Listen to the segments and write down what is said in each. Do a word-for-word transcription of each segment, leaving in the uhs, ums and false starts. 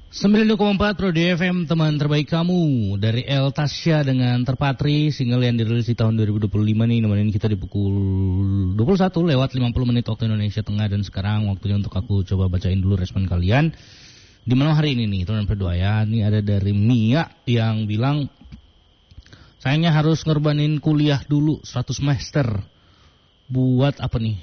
sembilan puluh dua koma empat Pro D F M, teman terbaik kamu. Dari El Tasya dengan Terpatri, single yang dirilis di tahun dua ribu dua puluh lima nih, nemenin kita di pukul dua puluh satu lewat lima puluh menit waktu Indonesia Tengah. Dan sekarang waktunya untuk aku coba bacain dulu respon kalian di malam hari ini nih, teman berdua ya. Ini ada dari Mia yang bilang, sayangnya harus ngorbanin kuliah dulu seratus semester. Buat apa nih?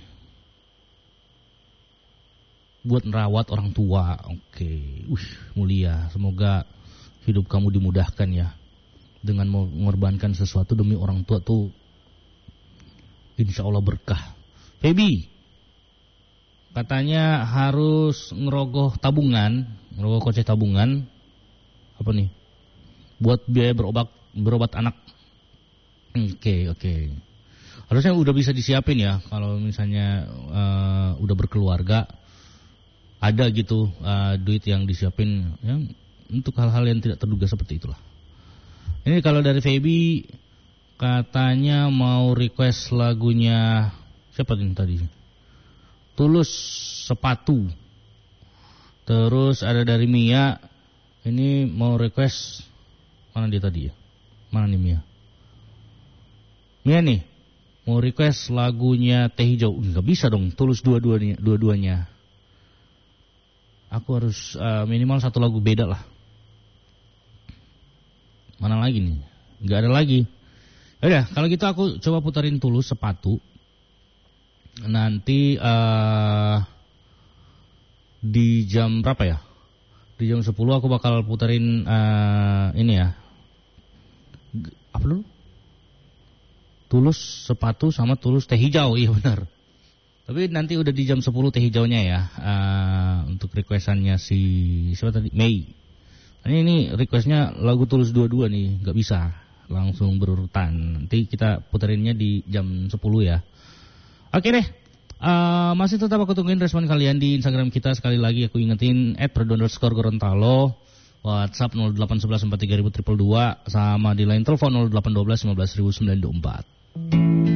Buat merawat orang tua. Oke, wih, mulia. Semoga hidup kamu dimudahkan ya. Dengan mengorbankan sesuatu demi orang tua tuh insya Allah berkah. Feby, katanya harus ngerogoh tabungan, ngerogoh kocek tabungan. Apa nih? Buat biaya berobat berobat anak. Oke, oke. Harusnya udah bisa disiapin ya. Kalau misalnya uh, udah berkeluarga, ada gitu uh, duit yang disiapin ya, untuk hal-hal yang tidak terduga seperti itulah. Ini kalau dari Feby, katanya mau request lagunya siapa nih tadi? Tulus, Sepatu. Terus ada dari Mia, ini mau request, mana dia tadi ya? Mana nih Mia? Mia nih mau request lagunya Teh Hijau. Nggak bisa dong, Tulus dua-duanya, dua-duanya. Aku harus uh, minimal satu lagu beda lah. Mana lagi nih? Nggak ada lagi. Yaudah, kalau gitu aku coba putarin Tulus, Sepatu. Nanti uh, di jam berapa ya? Di jam sepuluh aku bakal putarin uh, ini ya. Apa dulu? Tulus, Sepatu sama Tulus Teh Hijau. Iya benar. Tapi nanti udah di jam sepuluh Teh Hijaunya ya, uh, untuk requestannya si siapa tadi? Mei. Ini, ini requestnya lagu Tulus dua-dua nih, nggak bisa langsung berurutan. Nanti kita puterinnya di jam sepuluh ya. Oke deh, uh, masih tetap aku tungguin respon kalian di Instagram kita. Sekali lagi aku ingetin at produk underscore Gorontalo, WhatsApp nol delapan satu satu empat tiga dua dua dua, sama di line telepon nol delapan satu dua lima belas sembilan dua empat.